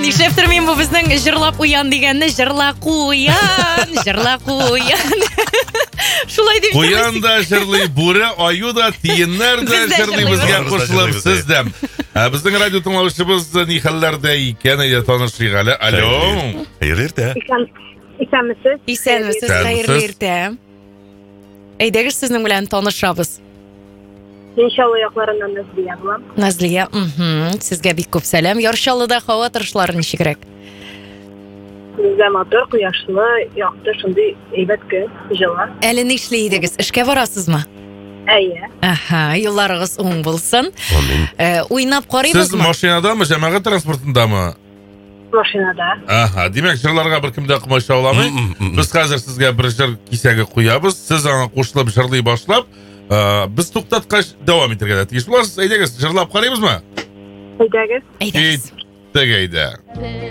Нишләптер мин бу безнең җырлап уян дигәнне җырла куян, җырла куян. Шулай дип Куян да җырлый, бүре, аю да, тиеннәр дә җырлый безгә кушылып, сез дә. Безнең радио тыңлаучыбыз ни хәлләрдә икән, әйдә танышыйк әле. Алло. Хәерле иртә. Исәнмесез? Исәнмесез, хәерле иртә. Әйдәгез сезнең белән танышабыз. Иншалла якларыннан Назлия булам. Назлия, сезгә бик күп сәлам. Яршаллыда һава торышлары ничегрәк? Бездә матур, кояшлы, якты, шундый әйбәт көн, җылы. Әле нишле идегез? Эшкә барасызмы? Әйе. Аха, юлларыгыз уң булсын. Амин. Уйнап Сез карыйбызмы? машинадамы, җәмәгать транспортындамы? Машинада. Аха, димәк җырларга беркем дә кымайшауламый. Без хәзер сезгә бер җыр кисәге куябыз. Сез аңа кушылып җырлый башлап, без туктаткач дәвам итәргә дә тиеш буласыз. Әйдәгез, җырлап карыйбызмы? Әйдәгез. Әйдәгез. Тегәйдә.